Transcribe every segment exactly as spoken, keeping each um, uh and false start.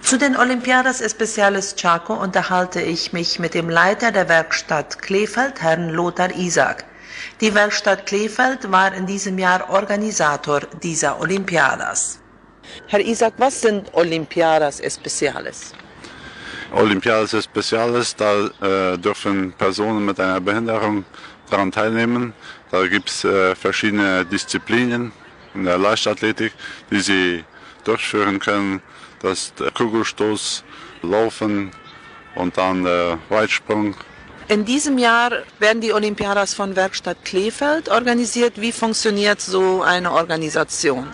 Zu den Olimpiadas Especiales Chaco unterhalte ich mich mit dem Leiter der Werkstatt Kleefeld, Herrn Lothar Isaak. Die Werkstatt Kleefeld war in diesem Jahr Organisator dieser Olympiadas. Herr Isaak, was sind Olimpiadas Especiales? Olimpiadas Especiales, da äh, dürfen Personen mit einer Behinderung daran teilnehmen. Da gibt es äh, verschiedene Disziplinen in der Leichtathletik, die sie durchführen können. Das ist der Kugelstoß, Laufen und dann der Weitsprung. In diesem Jahr werden die Olympiadas von Werkstatt Kleefeld organisiert. Wie funktioniert so eine Organisation?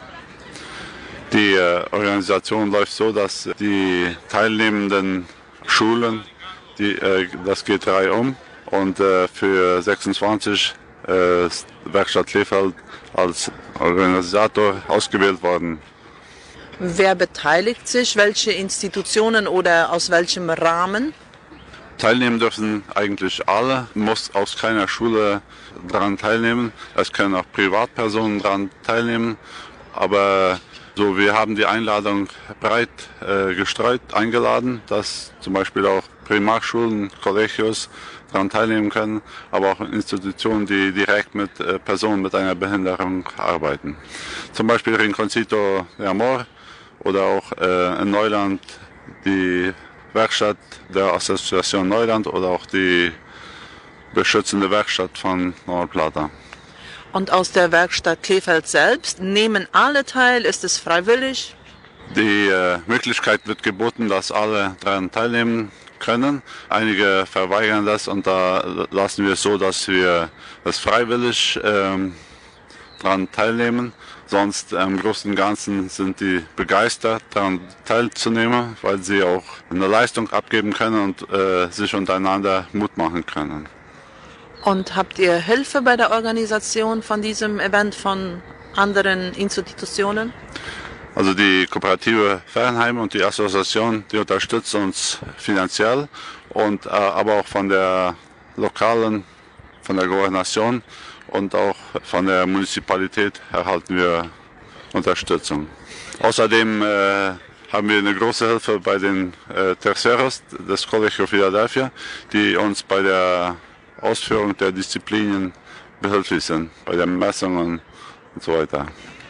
Die äh, Organisation läuft so, dass die teilnehmenden Schulen, die, äh, das geht reihum und äh, für sechsundzwanzig äh, ist Werkstatt Kleefeld als Organisator ausgewählt worden. Wer beteiligt sich? Welche Institutionen oder aus welchem Rahmen? Teilnehmen dürfen eigentlich alle, muss aus keiner Schule daran teilnehmen. Es können auch Privatpersonen daran teilnehmen, aber so, wir haben die Einladung breit äh, gestreut, eingeladen, dass zum Beispiel auch Primarschulen, Collegios daran teilnehmen können, aber auch Institutionen, die direkt mit äh, Personen mit einer Behinderung arbeiten. Zum Beispiel Rinconcito de Amor oder auch äh, in Neuland die Werkstatt der Assoziation Neuland oder auch die beschützende Werkstatt von Mar del Plata. Und aus der Werkstatt Kleefeld selbst nehmen alle teil? Ist es freiwillig? Die äh, Möglichkeit wird geboten, dass alle daran teilnehmen können. Einige verweigern das und da lassen wir es so, dass wir das freiwillig ähm, daran teilnehmen. Sonst im Großen und Ganzen sind die begeistert, daran teilzunehmen, weil sie auch eine Leistung abgeben können und äh, sich untereinander Mut machen können. Und habt ihr Hilfe bei der Organisation von diesem Event von anderen Institutionen? Also die Kooperative Fernheim und die Assoziation, die unterstützen uns finanziell und äh, aber auch von der lokalen, von der Gouvernation und auch von der Municipalität erhalten wir Unterstützung. Außerdem äh, haben wir eine große Hilfe bei den äh, Terceros des Colegio Philadelphia, die uns bei der Ausführung der Disziplinen behilflich sind, bei den Messungen und so weiter.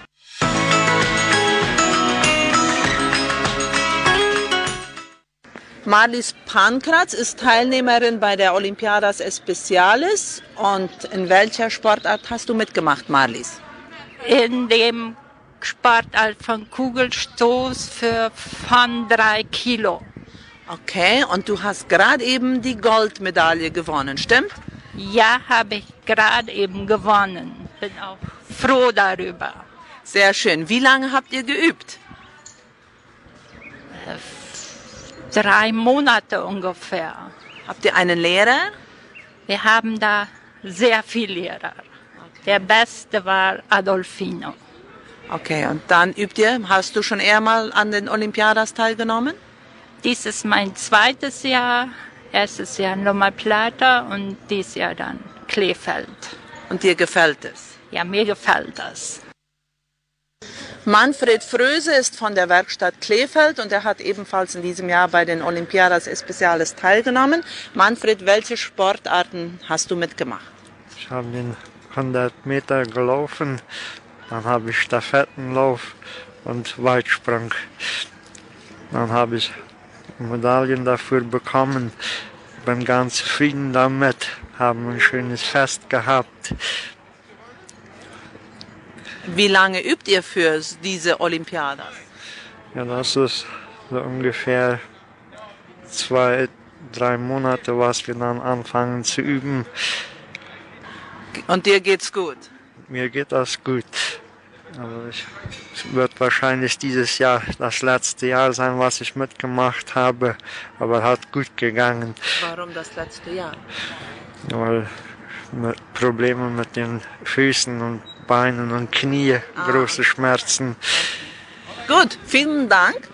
Marlies Pankratz ist Teilnehmerin bei der Olympiadas Especiales. Und in welcher Sportart hast du mitgemacht, Marlies? In dem Sportart von Kugelstoß für von drei Kilo. Okay, und du hast gerade eben die Goldmedaille gewonnen, stimmt? Ja, habe ich gerade eben gewonnen. Bin auch froh darüber. Sehr schön. Wie lange habt ihr geübt? Äh, drei Monate ungefähr. Habt ihr einen Lehrer? Wir haben da sehr viele Lehrer. Der beste war Adolfino. Okay, und dann übt ihr. Hast du schon eher mal an den Olympiadas teilgenommen? Dies ist mein zweites Jahr. Erstes Jahr Mar del Plata und dieses Jahr dann Kleefeld. Und dir gefällt es? Ja, mir gefällt das. Manfred Fröse ist von der Werkstatt Kleefeld und er hat ebenfalls in diesem Jahr bei den Olympiadas Especiales teilgenommen. Manfred, welche Sportarten hast du mitgemacht? Ich habe den hundert Meter gelaufen, dann habe ich Stafettenlauf und Weitsprung. Dann habe ich Medaillen dafür bekommen. Bin ganz zufrieden damit, haben ein schönes Fest gehabt. Wie lange übt ihr für diese Olympiadas? Ja, das ist so ungefähr zwei, drei Monate, was wir dann anfangen zu üben. Und dir geht's gut? Mir geht das gut. Also ich, es wird wahrscheinlich dieses Jahr das letzte Jahr sein, was ich mitgemacht habe, aber hat gut gegangen. Warum das letzte Jahr? Weil mit Probleme mit den Füßen und Beinen und Knie, ah. große Schmerzen. Gut, vielen Dank.